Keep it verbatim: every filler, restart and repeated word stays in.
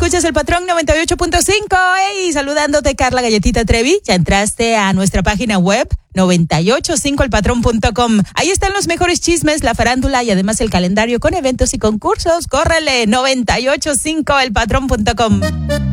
Escuchas El Patrón noventa y ocho punto cinco. Hey, saludándote, Carla Galletita Trevi. Ya entraste a nuestra página web noventa y ocho punto cinco el patrón punto com. Ahí están los mejores chismes, la farándula y además el calendario con eventos y concursos. Córrele, noventa y ocho punto cinco el patrón punto com.